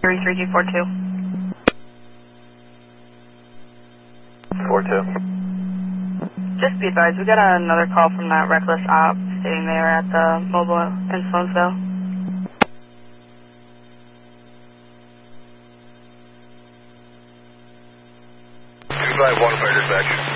33G42. 42. Just be advised, we got another call from that reckless op stating they were at the mobile in Sloansville. Drive 1 fire dispatch.